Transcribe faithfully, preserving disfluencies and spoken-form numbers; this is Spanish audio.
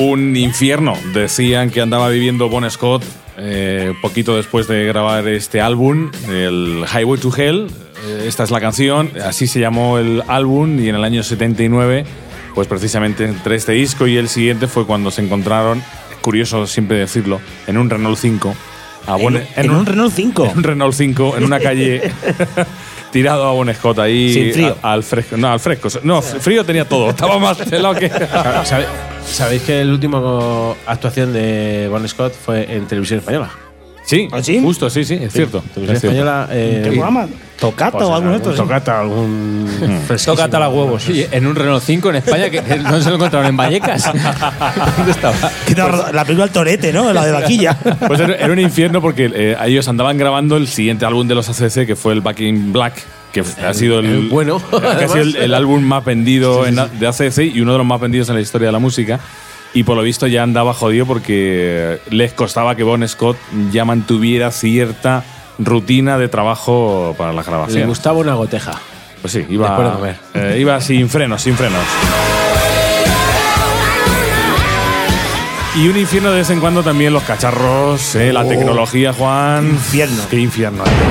un infierno. Decían que andaba viviendo Bon Scott eh, poquito después de grabar este álbum, el Highway to Hell. Eh, esta es la canción, así se llamó el álbum, y en el año setenta y nueve, pues precisamente entre este disco y el siguiente fue cuando se encontraron, es curioso siempre decirlo, en un Renault cinco. A ¿En, Bon, en, en un, un Renault cinco? En un Renault cinco, en una calle... tirado a Bon Scott ahí. Sin frío. A, al fresco. No, al fresco. No, frío tenía todo. Estaba más helado que. ¿Sabe, ¿Sabéis que la última actuación de Bon Scott fue en Televisión Española? Sí, ¿Ah, sí? justo, sí, sí, es cierto. Televisión Es cierto. Española. Eh, ¿Qué programa? ¿Tocata pues, o algún algún otro? Sí. Tocata, algún. Tócate a los huevos. Sí, en un Renault cinco en España, que no se lo encontraron en Vallecas. ¿Dónde estaba? Que te ha- La película El Torete, ¿no? La de Vaquilla. Pues era, era un infierno porque eh, ellos andaban grabando el siguiente álbum de los A C C, que fue el Back in Black, que ha sido el, el bueno, que ha sido el, el álbum más vendido en, de A C C y uno de los más vendidos en la historia de la música. Y por lo visto ya andaba jodido porque les costaba que Bon Scott ya mantuviera cierta rutina de trabajo para la Le grabación. gustaba una goteja. Pues sí, iba, Después de comer. eh, iba sin frenos, sin frenos. Y un infierno de vez en cuando también los cacharros, eh, la Oh. tecnología, Juan. Infierno. Qué infierno.